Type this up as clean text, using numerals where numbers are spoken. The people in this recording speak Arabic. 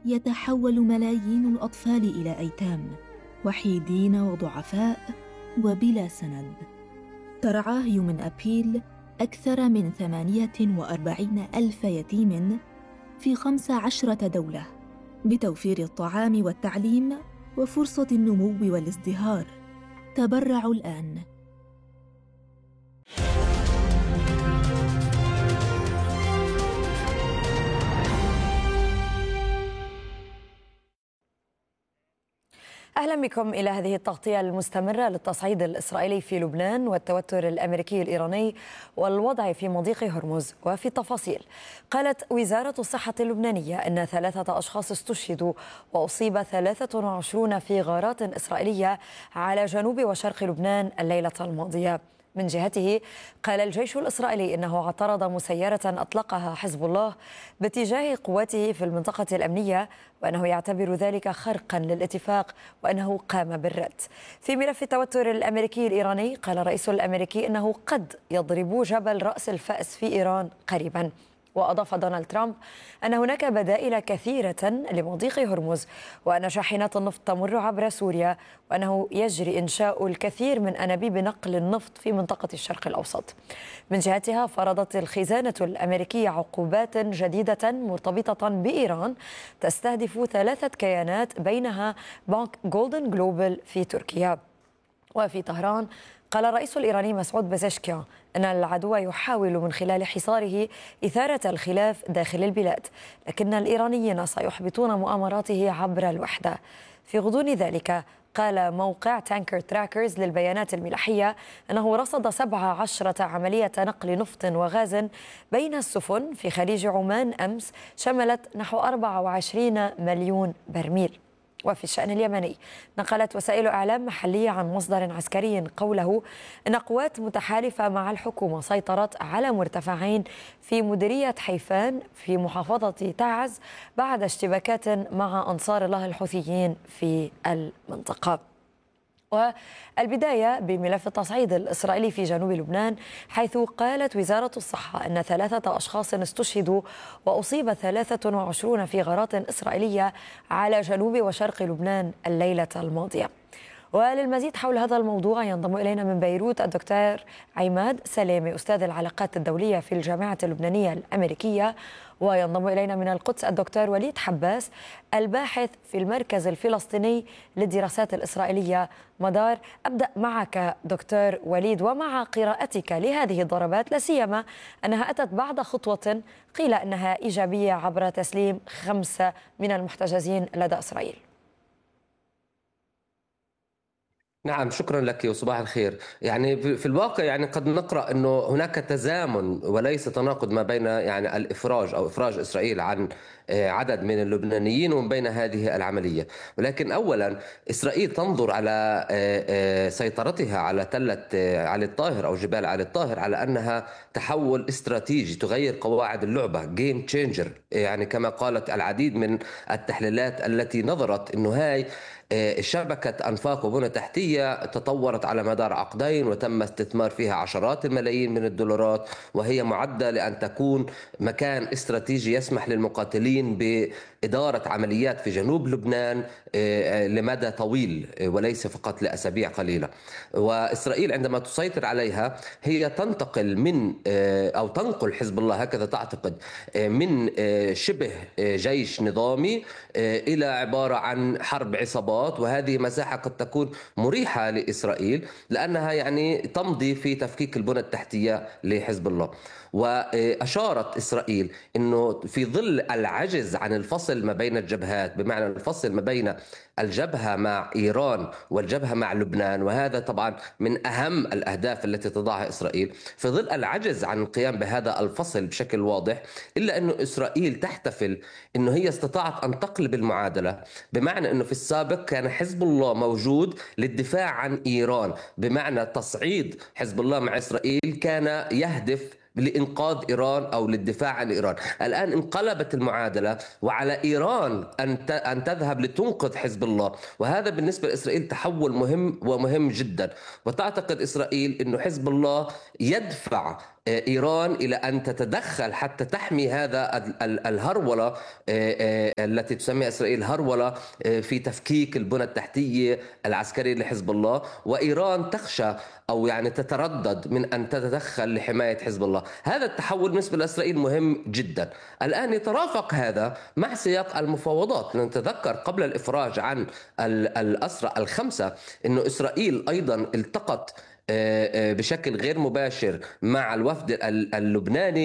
يتحول ملايين الأطفال إلى أيتام، وحيدين وضعفاء وبلا سند. ترعاه هيومن أبيل أكثر من 48 ألف يتيم في 15 دولة، بتوفير الطعام والتعليم وفرصة النمو والازدهار. تبرعوا الآن. أهلا بكم إلى هذه التغطية المستمرة للتصعيد الإسرائيلي في لبنان والتوتر الأمريكي الإيراني والوضع في مضيق هرمز. وفي التفاصيل، قالت وزارة الصحة اللبنانية أن 3 أشخاص استشهدوا وأصيب 23 في غارات إسرائيلية على جنوب وشرق لبنان الليلة الماضية. من جهته، قال الجيش الإسرائيلي إنه اعترض مسيرة أطلقها حزب الله باتجاه قواته في المنطقة الأمنية، وأنه يعتبر ذلك خرقا للاتفاق وأنه قام بالرد. في ملف التوتر الأمريكي الإيراني، قال الرئيس الأمريكي إنه قد يضرب جبل رأس الفأس في إيران قريبا. وأضاف دونالد ترامب أن هناك بدائل كثيرة لمضيق هرمز، وأن شاحنات النفط تمر عبر سوريا، وأنه يجري إنشاء الكثير من أنابيب نقل النفط في منطقة الشرق الأوسط. من جهتها، فرضت الخزانة الأمريكية عقوبات جديدة مرتبطة بإيران تستهدف 3 كيانات، بينها بنك جولدن جلوبال في تركيا. وفي طهران، قال الرئيس الإيراني مسعود بزشكيان أن العدو يحاول من خلال حصاره إثارة الخلاف داخل البلاد، لكن الإيرانيين سيحبطون مؤامراته عبر الوحدة. في غضون ذلك، قال موقع تانكر تراكرز للبيانات الملاحية أنه رصد 17 عملية نقل نفط وغاز بين السفن في خليج عمان أمس، شملت نحو 24 مليون برميل. وفي الشأن اليمني، نقلت وسائل إعلام محلية عن مصدر عسكري قوله أن قوات متحالفة مع الحكومة سيطرت على مرتفعين في مديرية حيفان في محافظة تعز بعد اشتباكات مع أنصار الله الحوثيين في المنطقة. والبداية بملف التصعيد الإسرائيلي في جنوب لبنان، حيث قالت وزارة الصحة أن 3 أشخاص استشهدوا وأصيب 23 في غارات إسرائيلية على جنوب وشرق لبنان الليلة الماضية. وللمزيد حول هذا الموضوع ينضم إلينا من بيروت الدكتور عماد سلامي، أستاذ العلاقات الدولية في الجامعة اللبنانية الأمريكية، وينضم إلينا من القدس الدكتور وليد حباس، الباحث في المركز الفلسطيني للدراسات الإسرائيلية مدار. أبدأ معك دكتور وليد، ومع قراءتك لهذه الضربات، لا سيما أنها أتت بعد خطوة قيل أنها إيجابية عبر تسليم 5 من المحتجزين لدى إسرائيل. نعم، شكرا لك وصباح الخير. يعني في الواقع يعني قد نقرأ أنه هناك تزامن وليس تناقض ما بين يعني الإفراج أو إفراج إسرائيل عن عدد من اللبنانيين ومن بين هذه العملية. ولكن أولا، إسرائيل تنظر على سيطرتها على تلة علي الطاهر أو جبال علي الطاهر على أنها تحول استراتيجي تغير قواعد اللعبة، جيم تشينجر، يعني كما قالت العديد من التحليلات التي نظرت أنه هاي شبكة أنفاق وبنى تحتية تطورت على مدار عقدين وتم استثمار فيها عشرات الملايين من الدولارات، وهي معدة لأن تكون مكان استراتيجي يسمح للمقاتلين بإدارة عمليات في جنوب لبنان لمدى طويل وليس فقط لأسابيع قليلة. وإسرائيل عندما تسيطر عليها هي تنتقل من أو تنقل حزب الله، هكذا تعتقد، من شبه جيش نظامي إلى عبارة عن حرب عصابات. وهذه مساحة قد تكون مريحة لإسرائيل لأنها يعني تمضي في تفكيك البنى التحتية لحزب الله. وأشارت إسرائيل أنه في ظل العجز عن الفصل ما بين الجبهات، بمعنى الفصل ما بين الجبهة مع إيران والجبهة مع لبنان، وهذا طبعا من أهم الأهداف التي تضعها إسرائيل، في ظل العجز عن القيام بهذا الفصل بشكل واضح، إلا أنه إسرائيل تحتفل أنه هي استطاعت أن تقلب المعادلة، بمعنى أنه في السابق كان حزب الله موجود للدفاع عن إيران، بمعنى تصعيد حزب الله مع إسرائيل كان يهدف لإنقاذ إيران أو للدفاع عن إيران. الآن انقلبت المعادلة وعلى إيران أن تذهب لتنقذ حزب الله، وهذا بالنسبة لإسرائيل تحول مهم ومهم جدا. وتعتقد إسرائيل أنه حزب الله يدفع إيران إلى أن تتدخل حتى تحمي هذا الهرولة التي تسمي إسرائيل هرولة في تفكيك البنى التحتية العسكرية لحزب الله، وإيران تخشى أو يعني تتردد من أن تتدخل لحماية حزب الله. هذا التحول بالنسبة لإسرائيل مهم جدا. الآن يترافق هذا مع سياق المفاوضات. نتذكر قبل الإفراج عن الأسرى الخمسة أنه إسرائيل أيضا التقت بشكل غير مباشر مع الوفد اللبناني